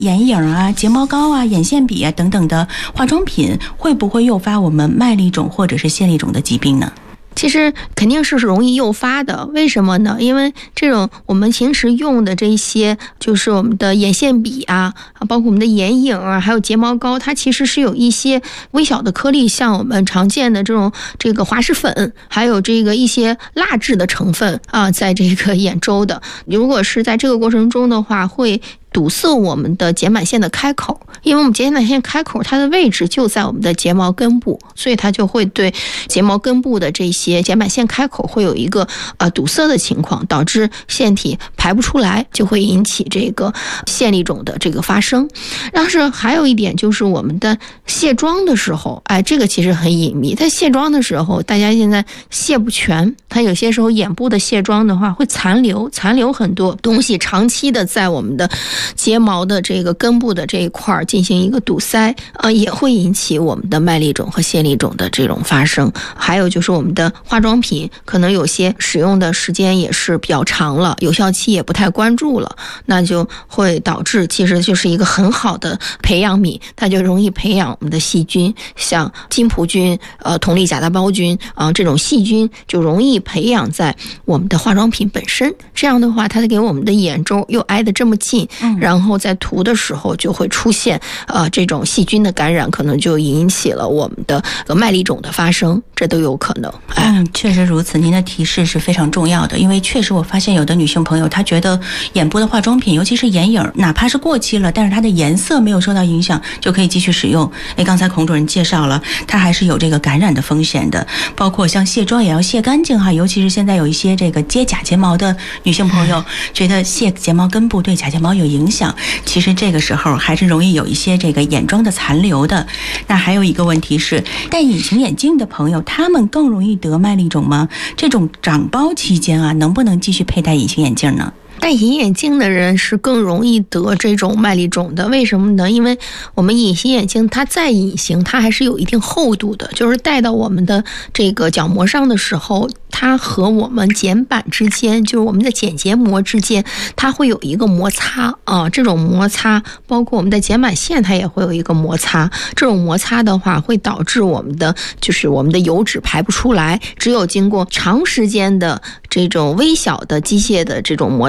眼影啊、睫毛膏啊、眼线笔啊等等的化妆品会不会诱发我们麦粒肿或者是腺粒肿的疾病呢？ 其实肯定是容易诱发的，为什么呢？因为这种我们平时用的这些，就是我们的眼线笔啊，包括我们的眼影啊，还有睫毛膏，它其实是有一些微小的颗粒，像我们常见的这个滑石粉，还有这个一些蜡质的成分啊，在这个眼周的。如果是在这个过程中的话，会堵塞我们的睑板腺的开口，因为我们睑板腺开口它的位置就在我们的睫毛根部，所以它就会对睫毛根部的这些睑板腺开口会有一个堵塞的情况，导致腺体排不出来，就会引起这个腺粒肿的这个发生。但是还有一点就是我们的卸妆的时候，这个其实很隐秘。在卸妆的时候，大家现在卸不全，它有些时候眼部的卸妆的话会残留很多东西，长期的在我们的睫毛的这个根部的这一块进行一个堵塞，也会引起我们的麦粒肿和腺粒肿的这种发生。还有就是我们的化妆品可能有些使用的时间也是比较长了，有效期也不太关注了，那就会导致其实就是一个很好的培养皿，它就容易培养我们的细菌，像金葡菌、铜粒假大孢菌这种细菌就容易培养在我们的化妆品本身。这样的话，它给我们的眼周又挨得这么近，然后在涂的时候就会出现这种细菌的感染，可能就引起了我们的麦粒肿的发生，这都有可能。 确实如此，您的提示是非常重要的，因为确实我发现有的女性朋友她觉得眼部的化妆品，尤其是眼影，哪怕是过期了，但是它的颜色没有受到影响，就可以继续使用。刚才孔主任介绍了，它还是有这个感染的风险的，包括像卸妆也要卸干净哈，尤其是现在有一些这个接假睫毛的女性朋友，觉得卸睫毛根部对假睫毛有影响，其实这个时候还是容易有一些这个眼妆的残留的。那还有一个问题是，戴隐形眼镜的朋友，他们更容易得麦粒肿吗？这种长包期间啊，能不能继续佩戴隐形眼镜呢？ 戴隐形眼镜的人是更容易得这种麦粒肿的，为什么呢？因为我们隐形眼镜它再隐形，它还是有一定厚度的，就是戴到我们的这个角膜上的时候，它和我们睑板之间，就是我们的睑结膜之间，它会有一个摩擦这种摩擦包括我们的睑板腺它也会有一个摩擦，这种摩擦的话会导致我们的油脂排不出来，只有经过长时间的这种微小的机械的这种摩